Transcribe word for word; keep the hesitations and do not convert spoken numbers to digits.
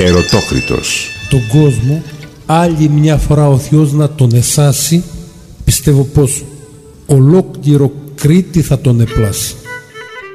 Ερωτόκριτος. Τον κόσμο άλλη μια φορά ο Θεός να τον εσάσει, πιστεύω πως ολόκληρο Κρήτη θα τον επλάσει.